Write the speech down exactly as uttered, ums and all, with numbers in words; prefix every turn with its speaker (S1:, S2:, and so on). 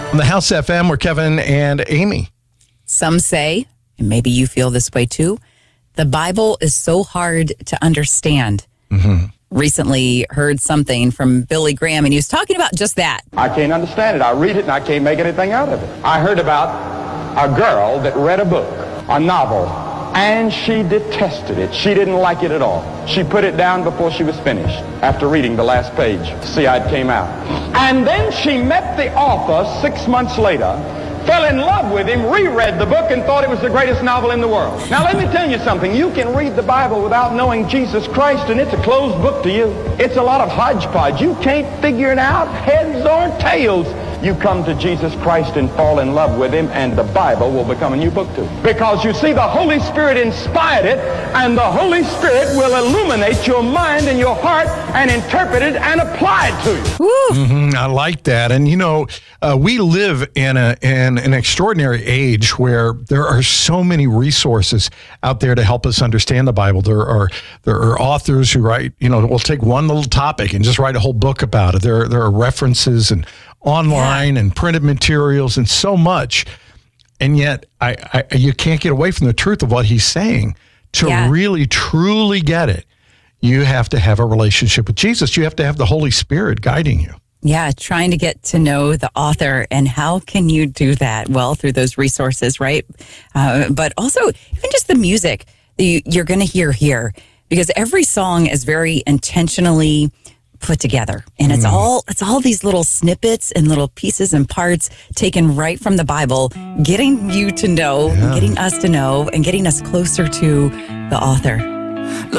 S1: On the House F M, we're Kevin and Amy.
S2: Some say, and maybe you feel this way too, the Bible is so hard to understand.
S1: Mm-hmm.
S2: Recently heard something from Billy Graham, and he was talking about just that.
S3: I can't understand it. I read it and I can't make anything out of it. I heard about a girl that read a book, a novel, and she detested it. She didn't like it at all. She put it down before she was finished, after reading the last page. See how it came out. And then she met the author six months later, fell in love with him, reread the book, and thought it was the greatest novel in the world. Now, let me tell you something. You can read the Bible without knowing Jesus Christ, and it's a closed book to you. It's a lot of hodgepodge. You can't figure it out, heads or tails. You come to Jesus Christ and fall in love with him, and the Bible will become a new book to you. Because you see, the Holy Spirit inspired it, and the Holy Spirit will illuminate your mind and your heart and interpret it and apply it to you.
S1: Mm-hmm, I like that. And, you know, uh, we live in, a, in an extraordinary age where there are so many resources out there to help us understand the Bible. There are there are authors who write, you know, will take one little topic and just write a whole book about it. There, there are references and online yeah. and printed materials and so much. And yet I, I you can't get away from the truth of what he's saying. To yeah. really, truly get it, you have to have a relationship with Jesus. You have to have the Holy Spirit guiding you.
S2: Yeah, trying to get to know the author. And how can you do that? Well, through those resources, right? Uh, but also, even just the music that you, you're going to hear here. Because every song is very intentionally put together, and it's mm. all it's all these little snippets and little pieces and parts taken right from the Bible, getting you to know, yeah. getting us to know, and getting us closer to the author.